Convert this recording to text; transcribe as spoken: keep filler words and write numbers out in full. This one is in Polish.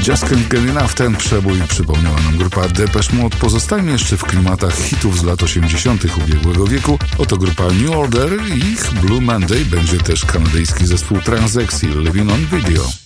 Just Can't Get Enough. Ten przebój przypomniała nam grupa Depeche Mode. Pozostajmy jeszcze w klimatach hitów z lat osiemdziesiątych ubiegłego wieku. Oto grupa New Order i ich Blue Monday. Będzie też kanadyjski zespół Transexy, Living on Video.